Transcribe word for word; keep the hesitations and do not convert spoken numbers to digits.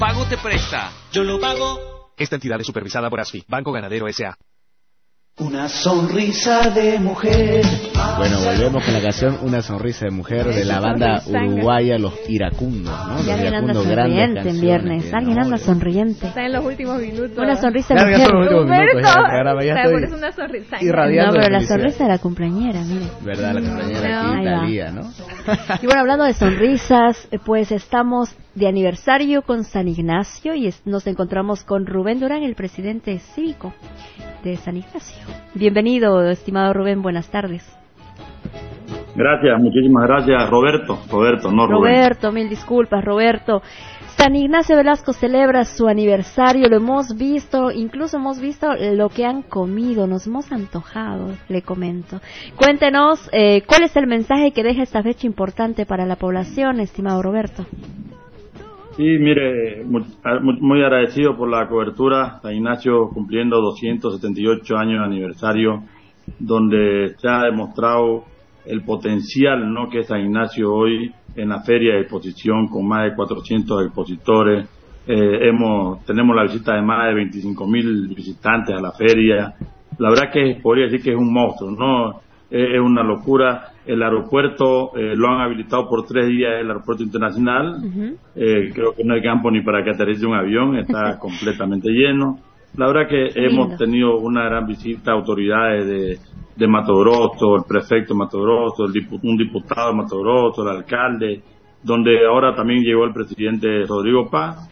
Pago te presta. Yo lo pago. Esta entidad es supervisada por ASFI, Banco Ganadero S A Una sonrisa de mujer. Bueno, volvemos con la canción Una sonrisa de mujer de la banda uruguaya Los Iracundos, ¿no? Los Y alguien anda Iracundos, sonriente en viernes. Alguien anda sonriente. Está en los últimos minutos. Una sonrisa de Claro, ya mujer. son los últimos minutos Roberto, ya del programa, ya o sea, estoy por eso una sonrisa. irradiando No, pero de la felicidad. sonrisa de la cumpleañera, mire. ¿Verdad? La compañera No. aquí, Ahí va. Talía, ¿no? Y bueno, hablando de sonrisas, eh, pues estamos de aniversario con San Ignacio y es- nos encontramos con Rubén Durán, el presidente cívico de San Ignacio. Bienvenido, estimado Rubén, buenas tardes. Gracias, muchísimas gracias, Roberto. Roberto, no Rubén. Roberto, mil disculpas, Roberto. San Ignacio Velasco celebra su aniversario, lo hemos visto, incluso hemos visto lo que han comido, nos hemos antojado, le comento. Cuéntenos, eh, ¿cuál es el mensaje que deja esta fecha importante para la población, estimado Roberto? Sí, mire, muy, muy agradecido por la cobertura. San Ignacio cumpliendo doscientos setenta y ocho años de aniversario, donde se ha demostrado el potencial, ¿no?, que es San Ignacio hoy en la feria de exposición con más de cuatrocientos expositores. Eh, hemos tenemos la visita de más de veinticinco mil visitantes a la feria. La verdad que podría decir que es un monstruo, ¿no? Eh, es una locura. El aeropuerto eh, lo han habilitado por tres días, el aeropuerto internacional. Uh-huh. Eh, creo que no hay campo ni para que aterrice un avión, está completamente lleno. La verdad que hemos Lindo. tenido una gran visita, autoridades de, de Mato Grosso, el prefecto de Mato Grosso, el dipu- un diputado de Mato Grosso, el alcalde, donde ahora también llegó el presidente Rodrigo Paz.